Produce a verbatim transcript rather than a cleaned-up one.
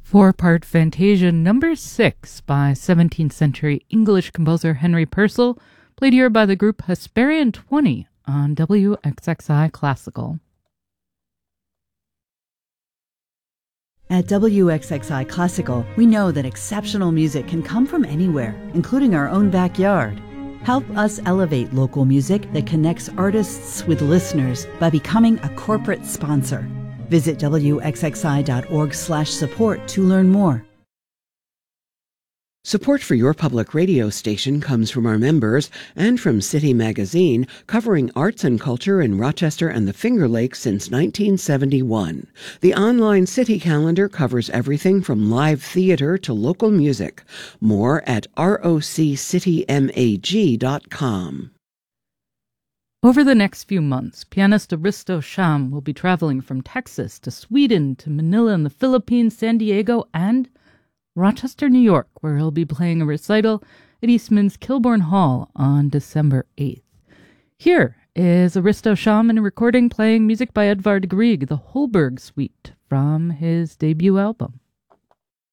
Four-part Fantasia number six by seventeenth century English composer Henry Purcell, played here by the group Hesperian twenty on W X X I Classical. At W X X I Classical, we know that exceptional music can come from anywhere, including our own backyard. Help us elevate local music that connects artists with listeners by becoming a corporate sponsor. Visit W X X I dot org slash support to learn more. Support for your public radio station comes from our members and from City Magazine, covering arts and culture in Rochester and the Finger Lakes since nineteen seventy-one. The online City calendar covers everything from live theater to local music. More at roc city mag dot com. Over the next few months, pianist Aristo Sham will be traveling from Texas to Sweden to Manila in the Philippines, San Diego, and Rochester, New York, where he'll be playing a recital at Eastman's Kilbourne Hall on December eighth. Here is Aristo Sham in a recording playing music by Edvard Grieg, the Holberg Suite, from his debut album.